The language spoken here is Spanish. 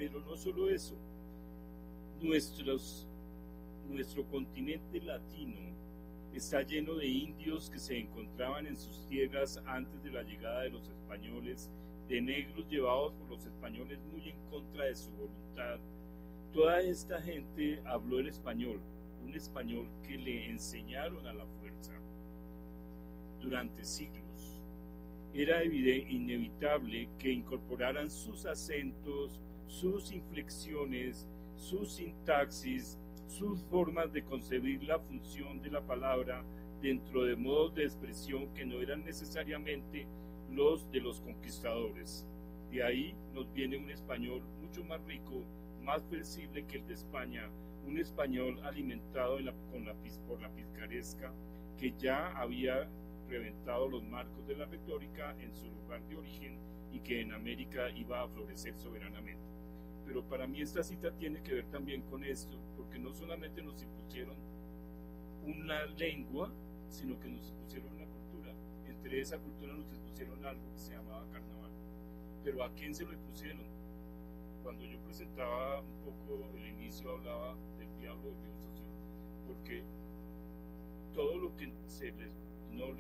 Pero no solo eso, nuestro continente latino está lleno de indios que se encontraban en sus tierras antes de la llegada de los españoles, de negros llevados por los españoles muy en contra de su voluntad. Toda esta gente habló el español, un español que le enseñaron a la fuerza durante siglos. Era inevitable que incorporaran sus acentos, sus inflexiones, su sintaxis, sus formas de concebir la función de la palabra dentro de modos de expresión que no eran necesariamente los de los conquistadores. De ahí nos viene un español mucho más rico, más flexible que el de España, un español alimentado por la picaresca que ya había reventado los marcos de la retórica en su lugar de origen y que en América iba a florecer soberanamente. Pero para mí esta cita tiene que ver también con esto, porque no solamente nos impusieron una lengua, sino que nos impusieron una cultura. Entre esa cultura nos impusieron algo que se llamaba carnaval. Pero ¿a quién se lo impusieron? Cuando yo presentaba un poco el inicio, hablaba del diablo de Río Social, porque todo lo que no